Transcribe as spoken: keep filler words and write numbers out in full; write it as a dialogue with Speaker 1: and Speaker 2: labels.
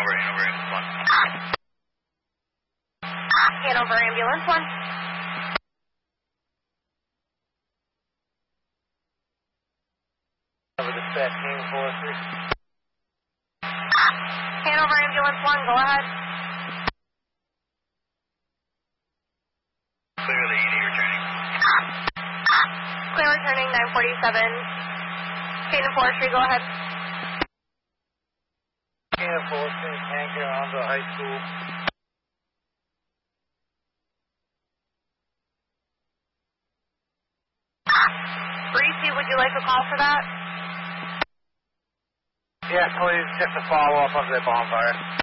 Speaker 1: Hanover, Hanover, ambulance one.
Speaker 2: Hanover, ambulance one.
Speaker 3: Over dispatch, King four three.
Speaker 2: Hanover, ambulance one, go ahead.
Speaker 1: Clearly, E D returning.
Speaker 2: Clear returning, nine forty-seven. King four three, go ahead.
Speaker 3: King four three, tanker on the high school.
Speaker 2: Reese, would you like a call for that?
Speaker 3: Yes, please, just a follow-up of the bonfire.